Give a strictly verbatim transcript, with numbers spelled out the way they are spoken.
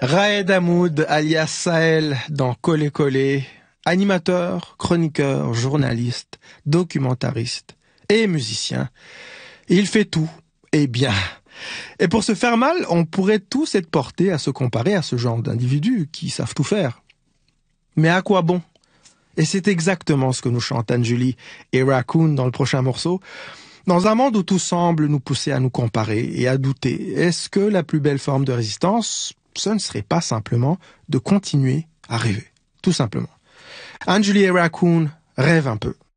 Raed Hamoud, alias Sahel, dans Collé Collé, animateur, chroniqueur, journaliste, documentariste et musicien. Il fait tout, et bien. Et pour se faire mal, on pourrait tous être portés à se comparer à ce genre d'individus qui savent tout faire. Mais à quoi bon? Et c'est exactement ce que nous chantent Anne-Julie et Raccoon dans le prochain morceau. Dans un monde où tout semble nous pousser à nous comparer et à douter, est-ce que la plus belle forme de résistance, ce ne serait pas simplement de continuer à rêver? Tout simplement. Anne-Julie et Raccoon rêvent un peu.